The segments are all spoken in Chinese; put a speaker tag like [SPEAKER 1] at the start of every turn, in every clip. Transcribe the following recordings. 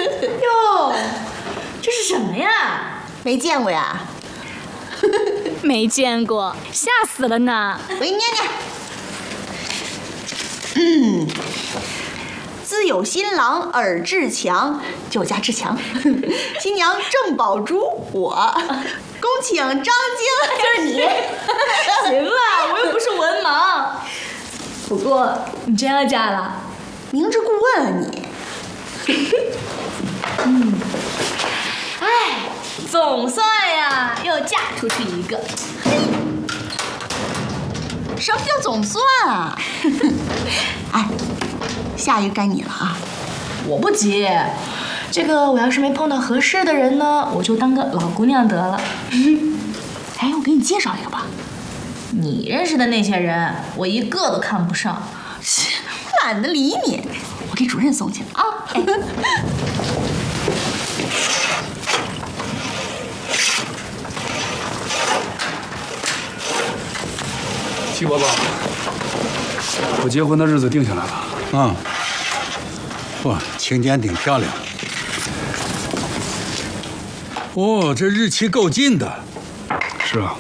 [SPEAKER 1] 哟，这是什么呀？
[SPEAKER 2] 没见过呀？
[SPEAKER 3] 没见过，吓死了呢！
[SPEAKER 2] 我给你念念。自有新郎尔志强，就我家志强。新娘郑宝珠，我。恭请张晶，就是你。
[SPEAKER 1] 行了，我又不是文盲。不过你真要嫁了？
[SPEAKER 2] 明知故问啊你。
[SPEAKER 1] 哎，总算呀，又嫁出去一个。
[SPEAKER 2] 什么叫总算啊？哎，下一个该你了啊！
[SPEAKER 1] 我不急，这个我要是没碰到合适的人呢，我就当个老姑娘得了。
[SPEAKER 2] 哎，我给你介绍一个吧。
[SPEAKER 1] 你认识的那些人，我一个都看不上。
[SPEAKER 2] 懒得理你，我给主任送去了啊。哎
[SPEAKER 4] 七伯伯，我结婚的日子定下来了。
[SPEAKER 5] 嗯，哇，请柬挺漂亮。哦，这日期够近的。
[SPEAKER 4] 是啊。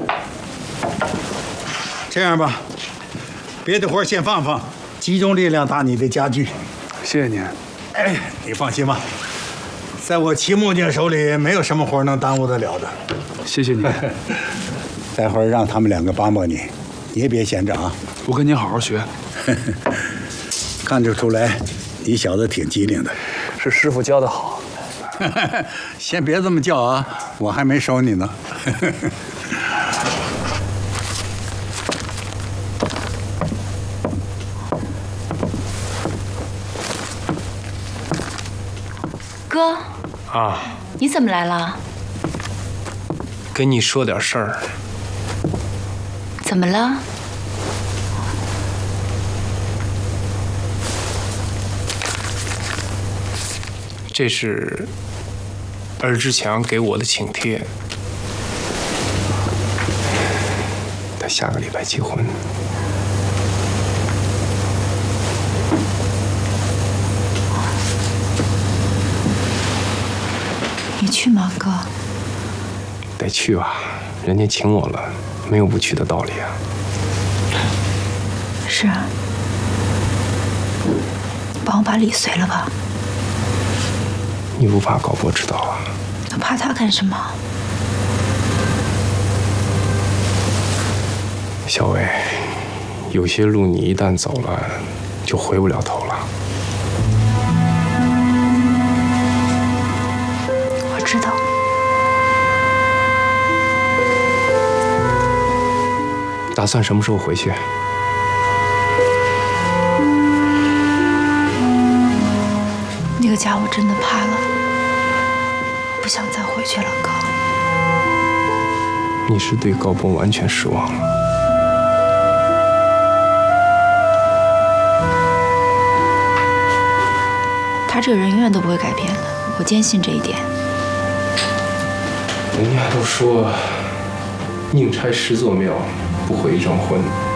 [SPEAKER 5] 这样吧，别的活先放放，集中力量打你的家具。
[SPEAKER 4] 谢谢您。
[SPEAKER 5] 哎，你放心吧，在我齐木匠手里，没有什么活能耽误得了的。
[SPEAKER 4] 谢谢你。
[SPEAKER 5] 待会儿让他们两个帮帮你，你也别闲着啊。
[SPEAKER 4] 我跟您好好学。
[SPEAKER 5] 看得出来，你小子挺机灵的。
[SPEAKER 4] 是师傅教的好。
[SPEAKER 5] 先别这么叫啊，我还没收你呢。
[SPEAKER 6] 哥
[SPEAKER 7] 啊，
[SPEAKER 6] 你怎么来了？
[SPEAKER 7] 跟你说点事儿。
[SPEAKER 6] 怎么了？
[SPEAKER 7] 这是尔志强给我的请帖，他下个礼拜结婚。
[SPEAKER 6] 你去吗，哥？
[SPEAKER 7] 得去吧，人家请我了，没有不去的道理啊。
[SPEAKER 6] 是啊，帮我把礼随了吧。
[SPEAKER 7] 你不怕高波知道啊？
[SPEAKER 6] 我怕他干什么？
[SPEAKER 7] 小薇，有些路你一旦走了，就回不了头了。
[SPEAKER 6] 我知道。
[SPEAKER 7] 打算什么时候回去？
[SPEAKER 6] 那个家我真的怕了，不想再回去了，哥。
[SPEAKER 7] 你是对高波完全失望了。
[SPEAKER 6] 他这个人永远都不会改变的，我坚信这一点。
[SPEAKER 7] 人家都说宁拆10座庙，不毁一桩婚。